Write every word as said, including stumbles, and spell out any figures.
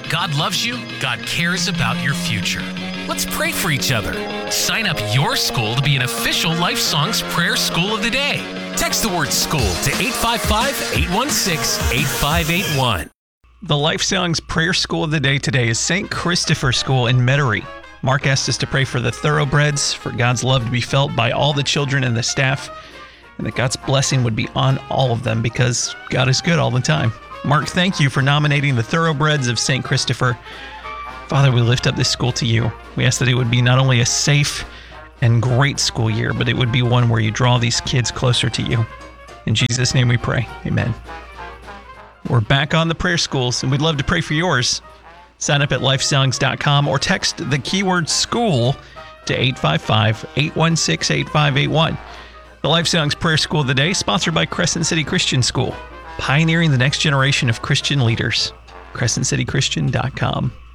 God loves you. God cares about your future. Let's pray for each other. Sign up your school to be an official Life Songs Prayer School of the Day. Text the word school to eight five five, eight one six, eight five eight one. The Life Songs Prayer School of the Day today is Saint Christopher School in Metairie. Mark asked us to pray for the thoroughbreds, for God's love to be felt by all the children and the staff, and that God's blessing would be on all of them because God is good all the time. Mark, thank you for nominating the thoroughbreds of Saint Christopher. Father, we lift up this school to you. We ask that it would be not only a safe and great school year, but it would be one where you draw these kids closer to you. In Jesus' name we pray. Amen. We're back on the prayer schools, and we'd love to pray for yours. Sign up at life songs dot com or text the keyword school to eight five five, eight one six, eight five eight one. The Life Songs Prayer School of the Day, sponsored by Crescent City Christian School, pioneering the next generation of Christian leaders. crescent city christian dot com.